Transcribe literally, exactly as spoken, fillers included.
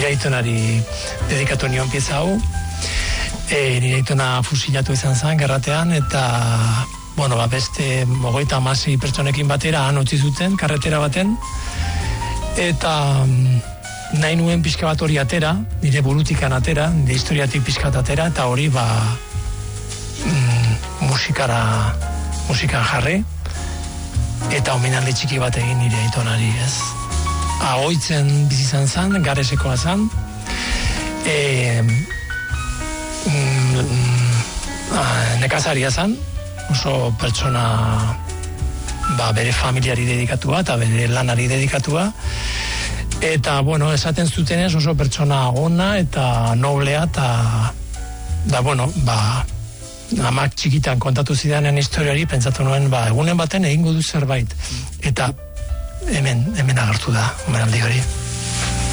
nire aitonari dedikatu nion pieza hau. E, nire aitona fusilatu izan zen gerratean, eta bueno, ba, beste hogeita hamasei pertsonekin batera han utzi zuten karretera baten, eta nahi nuen pixka bat hori atera, nire burutikan atera, nire historiatik pixka atera, eta hori ba mm, musikara musikan jarri, eta omenaldi txiki bat egin nire aitonari, ez? Agoitzen bizi izan zen, Garesekoa zen, e, mm, nekazaria zen, oso pertsona ba, bere familiari dedikatua eta bere lanari dedikatua, eta bueno, esaten zutenez oso pertsona ona eta noblea, eta da bueno, ba amak txikitan kontatu zidanen historiari pentsatu nuen, ba egunen baten egingo du zerbait, eta hemen hemen agertu da omenaldi hori.